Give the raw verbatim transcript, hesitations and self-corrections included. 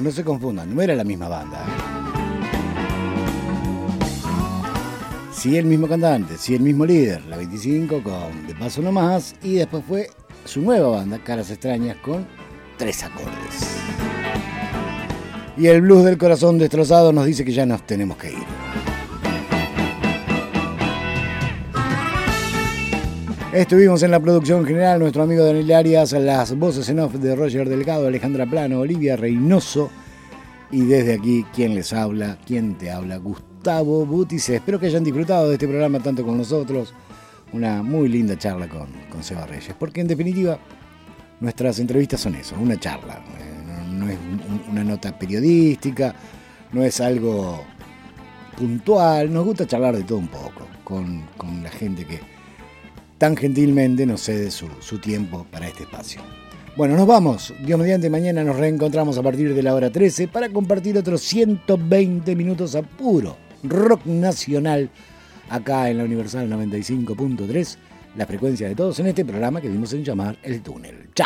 no se confundan, no era la misma banda. Sí, el mismo cantante, sí, el mismo líder, la veinticinco con De Paso Nomás, y después fue su nueva banda, Caras Extrañas, con Tres Acordes. Y el blues del corazón destrozado nos dice que ya nos tenemos que ir. Estuvimos en la producción general, nuestro amigo Daniel Arias, las voces en off de Roger Delgado, Alejandra Plano, Olivia Reynoso, y desde aquí, ¿quién les habla? ¿Quién te habla? Gustavo Butice. Espero que hayan disfrutado de este programa tanto con nosotros. Una muy linda charla con, con Seba Reyes, porque en definitiva nuestras entrevistas son eso, una charla. No, no es un, una nota periodística, no es algo puntual. Nos gusta charlar de todo un poco con, con la gente que tan gentilmente nos cede su, su tiempo para este espacio. Bueno, nos vamos. Dios mediante, mañana nos reencontramos a partir de la hora trece para compartir otros ciento veinte minutos a puro rock nacional acá en la Universal noventa y cinco punto tres, la frecuencia de todos en este programa que dimos en llamar El Túnel. ¡Chao!